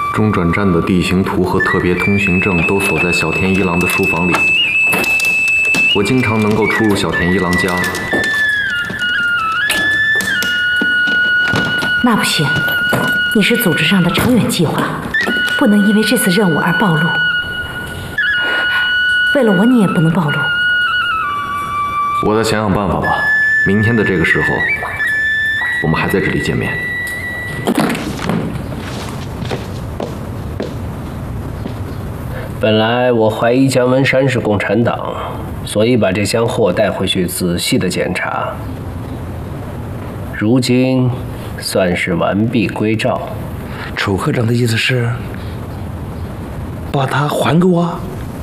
中转站的地形图和特别通行证都锁在小田一郎的书房里。我经常能够出入小田一郎家。 那不行，你是组织上的长远计划，不能因为这次任务而暴露。为了我，你也不能暴露。 我再想想办法吧。明天的这个时候，我们还在这里见面。 本来我怀疑姜文山是共产党，所以把这箱货带回去仔细的检查。如今算是完璧归赵。 楚科长的意思是把它还给我？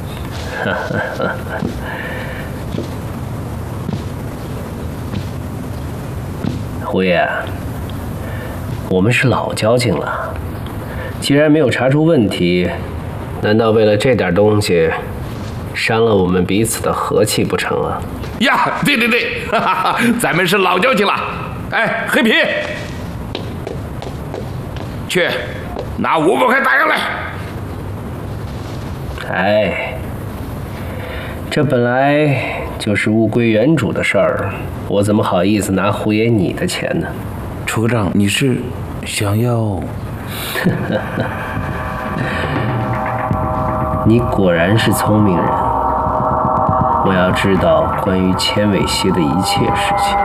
胡爷，我们是老交情了，既然没有查出问题，难道为了这点东西伤了我们彼此的和气不成啊？ 呀，对对对，哈哈，咱们是老交情了。哎，黑皮，去拿500块打上来。 哎，这本来就是物归原主的事儿，我怎么好意思拿胡爷你的钱呢？ 楚科长，你是想要？ 你果然是聪明人。我要知道关于千尾溪的一切事情。